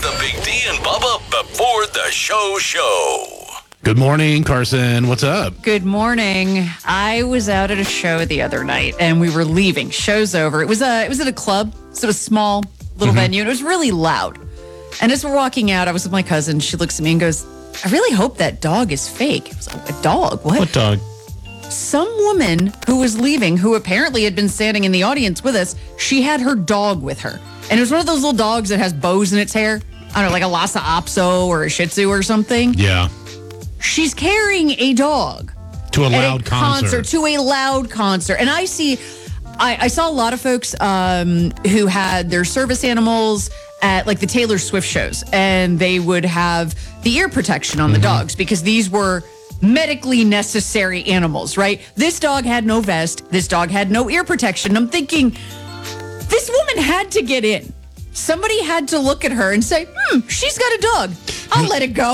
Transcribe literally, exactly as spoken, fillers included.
the Big D and Bubba before the show show. Good morning, Carson. What's up? Good morning. I was out at a show the other night, and we were leaving. Show's over. It was a, it was at a club, so it was a small little Mm-hmm. venue, and it was really loud. And as we're walking out, I was with my cousin. She looks at me and goes, "I really hope that dog is fake." I was like, "A dog? What?" What dog? Some woman who was leaving, who apparently had been standing in the audience with us, she had her dog with her. And it was one of those little dogs that has bows in its hair. I don't know, like a Lhasa Apso or a Shih Tzu or something. Yeah. She's carrying a dog. To a At loud concert. To a loud concert. And I see, I, I saw a lot of folks um, who had their service animals at like the Taylor Swift shows, and they would have the ear protection on the dogs because these were medically necessary animals, right? This dog had no vest. This dog had no ear protection. I'm thinking, this woman had to get in. Somebody had to look at her and say, hmm, she's got a dog. I'll let it go.